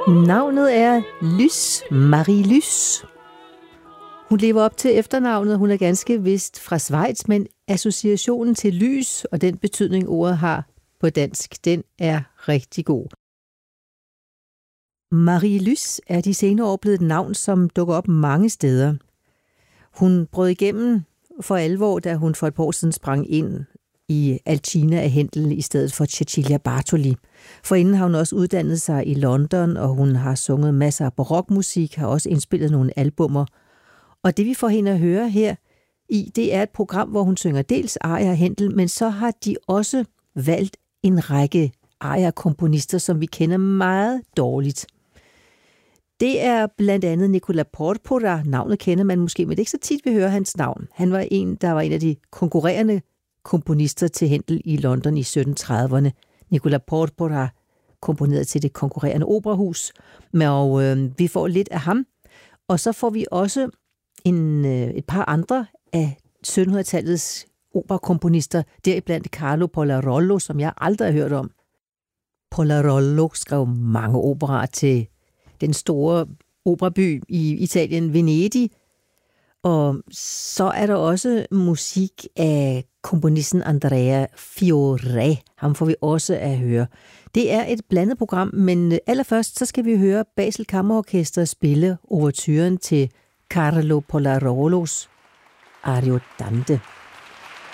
Navnet er Lys, Marie-Lys. Hun lever op til efternavnet. Hun er ganske vist fra Schweiz, men associationen til lys og den betydning, ordet har på dansk, den er rigtig god. Marie-Lys er de senere år blevet et navn, som dukker op mange steder. Hun brød igennem for alvor, da hun for et par år siden sprang ind i Alcina af Händel i stedet for Cecilia Bartoli. Forinden har hun også uddannet sig i London, og hun har sunget masser af barokmusik, har også indspillet nogle albummer. Og det vi får hende at høre her i, det er et program, hvor hun synger dels arier af Händel, men så har de også valgt en række aria-komponister, som vi kender meget dårligt. Det er blandt andet Nicola Porpora. Navnet kender man måske, men det er ikke så tit, vi hører hans navn. Han var en af de konkurrerende komponister til Händel i London i 1730'erne. Nicola Porpora komponerede til det konkurrerende operahus, og vi får lidt af ham. Og så får vi også et par andre af 1700-tallets operakomponister, deriblandt Carlo Polarollo, som jeg aldrig har hørt om. Polarollo skrev mange operaer til den store operaby i Italien, Venedig. Og så er der også musik af komponisten Andrea Fiore. Ham får vi også at høre. Det er et blandet program, men allerførst så skal vi høre Basel Kammerorkester spille ouverturen til Carlo Polarollos Ariodante.